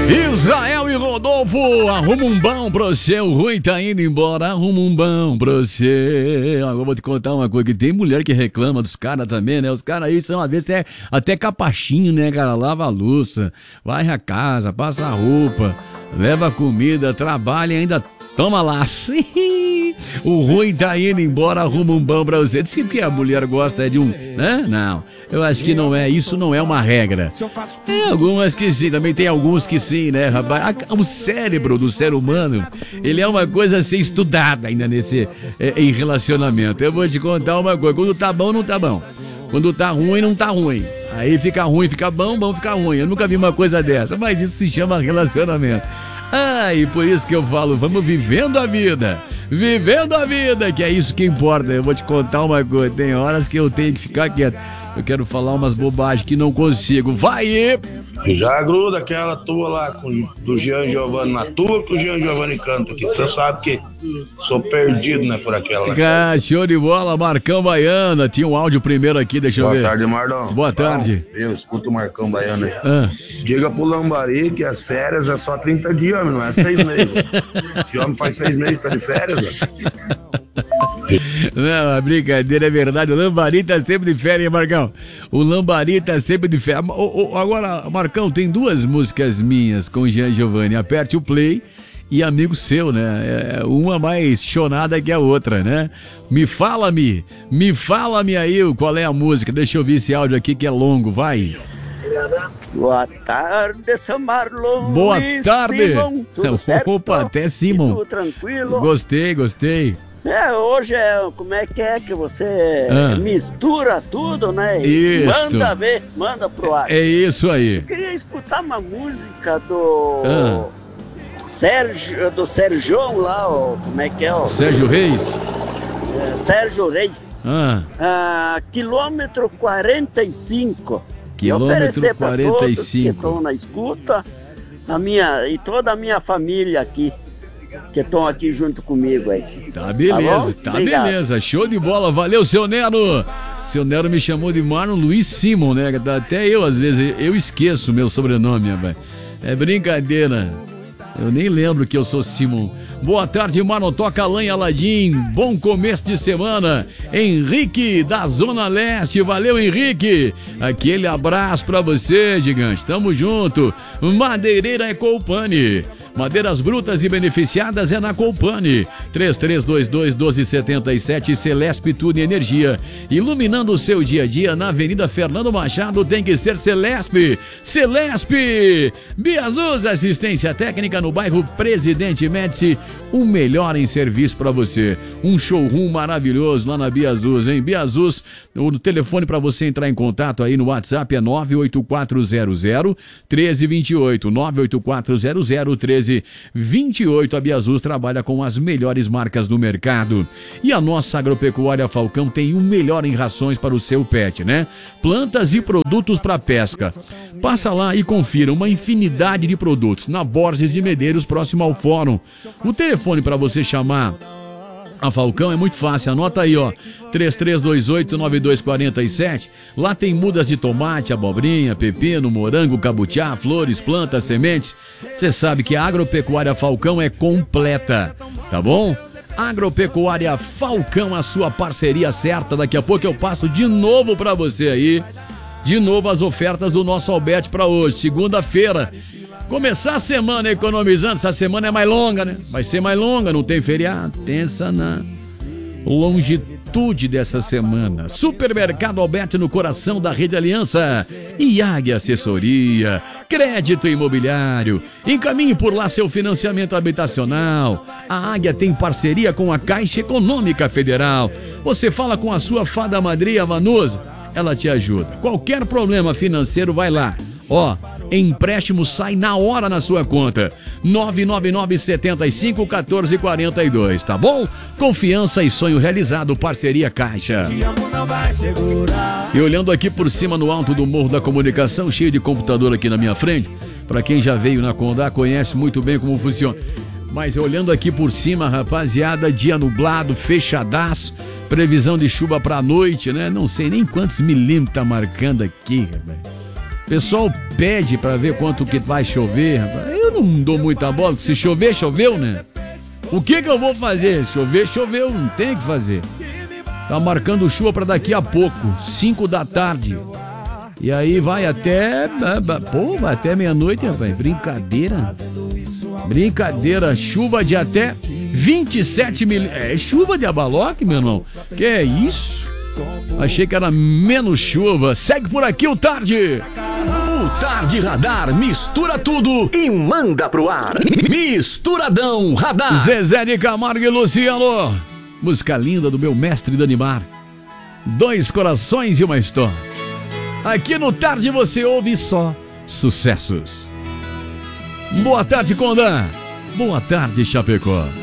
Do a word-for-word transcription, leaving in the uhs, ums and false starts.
Israel e Rodolfo, arruma um bom pra você. O Rui tá indo embora, arruma um bom pra você. Agora eu vou te contar uma coisa, que tem mulher que reclama dos caras também, né? Os caras aí são, às vezes, é até capachinho, né, cara? Lava a louça, varre a casa, passa a roupa, leva a comida, trabalha e ainda toma laço. O Rui tá indo embora, arruma um bom pra você. Diz que a mulher gosta de um, né? Não, eu acho que não é, isso não é uma regra. Tem algumas que sim, também tem alguns que sim, né, rapaz? O cérebro do ser humano, ele é uma coisa a ser estudada ainda nesse, é, em relacionamento. Eu vou te contar uma coisa, quando tá bom, não tá bom. Quando tá ruim, não tá ruim. Aí fica ruim, fica bom, bom, fica ruim. Eu nunca vi uma coisa dessa, mas isso se chama relacionamento. Ah, e por isso que eu falo, vamos vivendo a vida. Vivendo a vida, que é isso que importa. Eu vou te contar uma coisa, tem horas que eu tenho que ficar quieto. Eu quero falar umas bobagens que não consigo. Vai! Já gruda aquela tua lá com, do Jean Giovanni, na tua que o Jean Giovanni canta, que você sabe que sou perdido, né, por aquela. Né? Show de bola, Marcão Baiana. Tinha um áudio primeiro aqui, deixa eu Boa ver. Boa tarde, Mardão. Boa tarde. Bom, eu escuto o Marcão Baiana aí. Ah. Diga pro Lambari que as férias é só trinta dias, não é seis meses. Esse homem faz seis meses, tá de férias, ó. Não, a brincadeira é verdade. O Lambari tá sempre de férias, hein, Marcão? O Lambari tá sempre de férias. Agora, Marcão, tem duas músicas minhas com o Jean Giovanni. Aperte o play e Amigo Seu, né? É uma mais chonada que a outra, né? Me fala-me, me fala-me aí qual é a música. Deixa eu ouvir esse áudio aqui que é longo, vai. Boa tarde, São Marlon. Boa tarde. Simon, tudo certo? Opa, até Simon. Tudo tranquilo? Gostei, gostei. É, hoje é, como é que é que você ah. mistura tudo, né? Isso. Manda ver, manda pro ar. É isso aí. Eu queria escutar uma música do ah. Sérgio, do Sérgio lá, ó, como é que é? Ó? Sérgio Reis? É, Sérgio Reis. Ah. Ah, quilômetro quarenta e cinco. Quilômetro quarenta e cinco. Que estão na escuta, a minha, e toda a minha família aqui, que estão aqui junto comigo aí. Tá beleza, tá, tá beleza. Show de bola, valeu, seu Nero. Seu Nero me chamou de Marlon Luiz Simon, né? Até eu, às vezes, eu esqueço o meu sobrenome, rapaz. É brincadeira. Eu nem lembro que eu sou Simon. Boa tarde, Marlon. Toca Lanha Aladim. Bom começo de semana. Henrique, da Zona Leste. Valeu, Henrique. Aquele abraço pra você, gigante. Tamo junto. Madeireira Ecopani. Madeiras brutas e beneficiadas é na Colpani. três três dois dois, um dois sete sete. Celesp Tudo Energia. Iluminando o seu dia a dia na Avenida Fernando Machado, tem que ser Celesp. Celesp. Biazuz, assistência técnica no bairro Presidente Médici. O melhor em serviço para você. Um showroom maravilhoso lá na Biazuz, hein? Biazuz, o telefone para você entrar em contato aí no WhatsApp é nove oito quatro zero zero, um três dois oito. nove oito quatro zero zero, um três dois oito. A Biazuz trabalha com as melhores marcas do mercado. E a nossa Agropecuária Falcão tem o melhor em rações para o seu pet, né? Plantas e produtos para pesca. Passa lá e confira uma infinidade de produtos na Borges de Medeiros, próximo ao Fórum. O telefone para você chamar a Falcão é muito fácil, anota aí, ó, três três dois oito, nove dois quatro sete. Lá tem mudas de tomate, abobrinha, pepino, morango, cabutiá, flores, plantas, sementes. Você sabe que a Agropecuária Falcão é completa, tá bom? Agropecuária Falcão, a sua parceria certa. Daqui a pouco eu passo de novo pra você aí, de novo as ofertas do nosso Albete pra hoje, segunda-feira. Começar a semana economizando, essa semana é mais longa, né? Vai ser mais longa, não tem feriado. Pensa na longitude dessa semana. Supermercado Alberti no coração da Rede Aliança. I A G Assessoria, crédito imobiliário. Encaminhe por lá seu financiamento habitacional. A Águia tem parceria com a Caixa Econômica Federal. Você fala com a sua fada madrinha Vanusa, ela te ajuda. Qualquer problema financeiro, vai lá. Ó, empréstimo sai na hora na sua conta. nove nove nove, sete cinco, um quatro quatro dois, tá bom? Confiança e sonho realizado, parceria Caixa. E olhando aqui por cima no alto do Morro da Comunicação, cheio de computador aqui na minha frente, pra quem já veio na Condá, conhece muito bem como funciona. Mas olhando aqui por cima, rapaziada, dia nublado, fechadaço, previsão de chuva pra noite, né? Não sei nem quantos milímetros tá marcando aqui, rapaz. O pessoal pede pra ver quanto que vai chover, rapaz. eu não dou muita bola, se chover, choveu, né? O que que eu vou fazer? Chover, choveu, não tem o que fazer. Tá marcando chuva pra daqui a pouco, cinco da tarde. E aí vai até, pô, vai até meia-noite, rapaz. Brincadeira. Brincadeira, chuva de até vinte e sete milímetros. É chuva de abaloque, meu irmão. Que é isso? Achei que era menos chuva. Segue por aqui o Tarde. O Tarde Radar mistura tudo e manda pro ar. Misturadão Radar. Zezé de Camargo e Luciano. Música linda do meu mestre Danimar. Dois corações e uma história. Aqui no Tarde você ouve só sucessos. Boa tarde, Condá. Boa tarde, Chapecó.